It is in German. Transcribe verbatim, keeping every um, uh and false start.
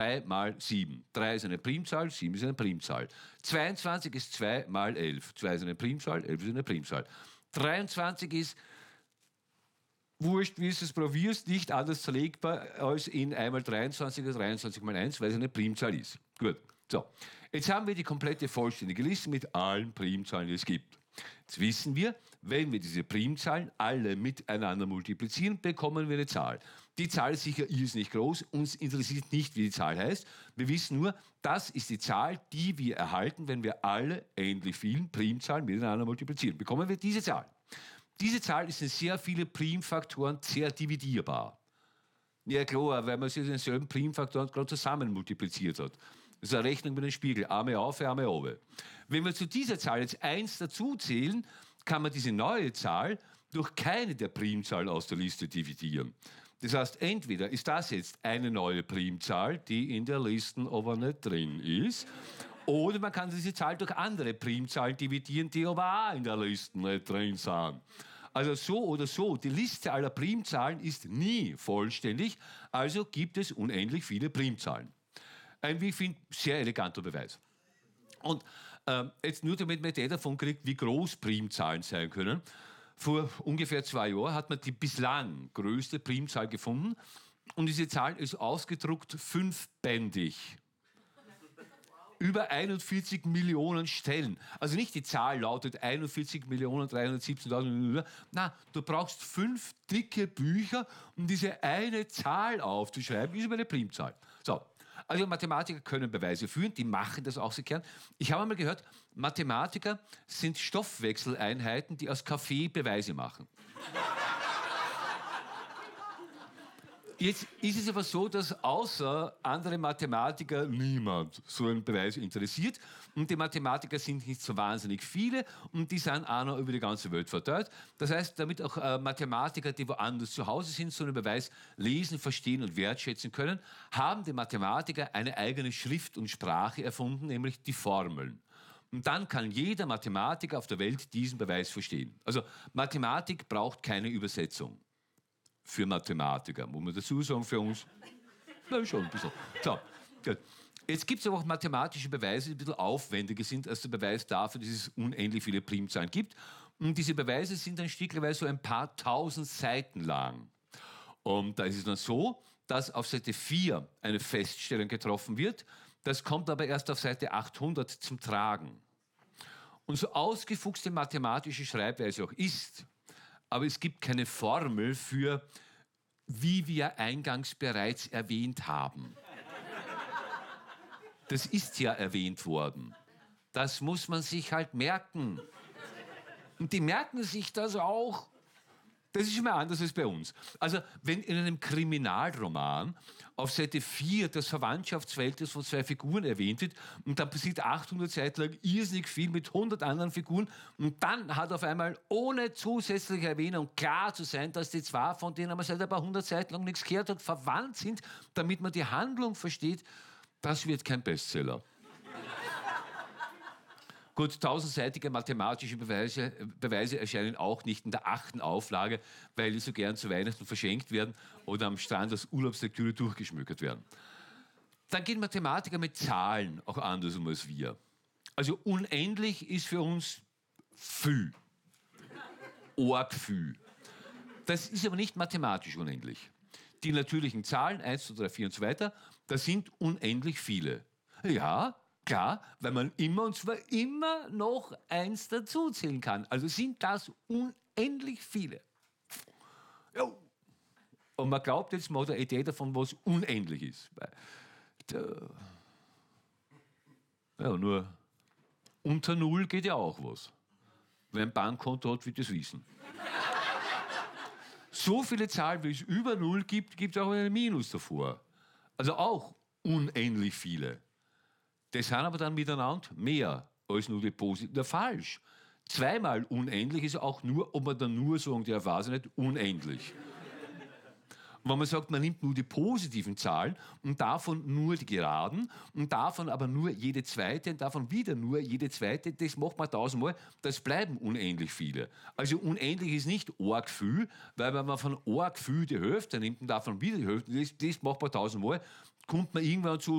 drei mal sieben. drei ist eine Primzahl, sieben ist eine Primzahl. zweiundzwanzig ist zwei mal elf. zwei ist eine Primzahl, elf ist eine Primzahl. dreiundzwanzig ist, wurscht, wie du es probierst, nicht anders zerlegbar als in einmal dreiundzwanzig oder dreiundzwanzig mal eins, weil es eine Primzahl ist. Gut. So, jetzt haben wir die komplette vollständige Liste mit allen Primzahlen, die es gibt. Jetzt wissen wir, wenn wir diese Primzahlen alle miteinander multiplizieren, bekommen wir eine Zahl. Die Zahl ist sicher irrsinnig groß, uns interessiert nicht, wie die Zahl heißt. Wir wissen nur, das ist die Zahl, die wir erhalten, wenn wir alle endlich vielen Primzahlen miteinander multiplizieren. Bekommen wir diese Zahl. Diese Zahl ist in sehr viele Primfaktoren sehr dividierbar. Ja klar, weil man sie denselben Primfaktoren gerade zusammen multipliziert hat. Das ist eine Rechnung mit einem Spiegel. Arme auf, Arme runter. Wenn wir zu dieser Zahl jetzt eins dazu zählen, kann man diese neue Zahl durch keine der Primzahlen aus der Liste dividieren. Das heißt, entweder ist das jetzt eine neue Primzahl, die in der Liste aber nicht drin ist, oder man kann diese Zahl durch andere Primzahlen dividieren, die aber auch in der Liste nicht drin sind. Also so oder so, die Liste aller Primzahlen ist nie vollständig, also gibt es unendlich viele Primzahlen. Ein, wie ich finde, sehr eleganter Beweis. Und äh, jetzt nur damit man Idee davon kriegt, wie groß Primzahlen sein können. Vor ungefähr zwei Jahren hat man die bislang größte Primzahl gefunden und diese Zahl ist ausgedruckt fünfbändig. Über einundvierzig Millionen Stellen. Also nicht die Zahl lautet einundvierzig Millionen dreihundertsiebzehntausend. Na, du brauchst fünf dicke Bücher, um diese eine Zahl aufzuschreiben. Das ist eine Primzahl. So. Also Mathematiker können Beweise führen, die machen das auch sehr gern. Ich habe einmal gehört, Mathematiker sind Stoffwechseleinheiten, die aus Kaffee Beweise machen. Jetzt ist es aber so, dass außer andere Mathematiker niemand so einen Beweis interessiert. Und die Mathematiker sind nicht so wahnsinnig viele und die sind auch noch über die ganze Welt verteilt. Das heißt, damit auch äh, Mathematiker, die woanders zu Hause sind, so einen Beweis lesen, verstehen und wertschätzen können, haben die Mathematiker eine eigene Schrift und Sprache erfunden, nämlich die Formeln. Und dann kann jeder Mathematiker auf der Welt diesen Beweis verstehen. Also Mathematik braucht keine Übersetzung. Für Mathematiker, muss man dazu sagen, für uns. Na, schon ein bisschen. So, gut. Jetzt gibt es aber auch mathematische Beweise, die ein bisschen aufwendiger sind als der Beweis dafür, dass es unendlich viele Primzahlen gibt. Und diese Beweise sind dann stückweise so ein paar tausend Seiten lang. Und da ist es dann so, dass auf Seite vier eine Feststellung getroffen wird. Das kommt aber erst auf Seite achthundert zum Tragen. Und so ausgefuchste mathematische Schreibweise auch ist, aber es gibt keine Formel für, wie wir eingangs bereits erwähnt haben. Das ist ja erwähnt worden. Das muss man sich halt merken. Und die merken sich das auch. Das ist schon mal anders als bei uns. Also, wenn in einem Kriminalroman auf Seite vier das Verwandtschaftsverhältnis von zwei Figuren erwähnt wird und dann passiert achthundert Seiten lang irrsinnig viel mit hundert anderen Figuren und dann hat auf einmal ohne zusätzliche Erwähnung klar zu sein, dass die zwei, von denen man seit ein paar hundert Seiten lang nichts gehört hat, verwandt sind, damit man die Handlung versteht, das wird kein Bestseller. Gut, tausendseitige mathematische Beweise, Beweise erscheinen auch nicht in der achten Auflage, weil die so gern zu Weihnachten verschenkt werden oder am Strand als Urlaubslektüre durchgeschmückert werden. Dann gehen Mathematiker mit Zahlen auch anders um als wir. Also unendlich ist für uns viel. Arg viel. Das ist aber nicht mathematisch unendlich. Die natürlichen Zahlen, eins, zwei, drei, vier und so weiter, das sind unendlich viele. Ja, klar, weil man immer, und zwar immer noch eins dazuzählen kann. Also sind das unendlich viele. Ja. Und man glaubt jetzt, man hat eine Idee davon, was unendlich ist. Ja, nur unter Null geht ja auch was. Wer ein Bankkonto hat, wird das wissen. So viele Zahlen, wie es über Null gibt, gibt es auch ein Minus davor. Also auch unendlich viele. Das sind aber dann miteinander mehr als nur die positiven. Ja, falsch. Zweimal unendlich ist auch nur, ob man dann nur sagen darf, weiß ich nicht, unendlich. Und wenn man sagt, man nimmt nur die positiven Zahlen und davon nur die geraden und davon aber nur jede zweite und davon wieder nur jede zweite, das macht man tausendmal, das bleiben unendlich viele. Also unendlich ist nicht arg viel, weil wenn man von arg viel die Hälfte nimmt und davon wieder die Hälfte, das, das macht man tausendmal, kommt man irgendwann zu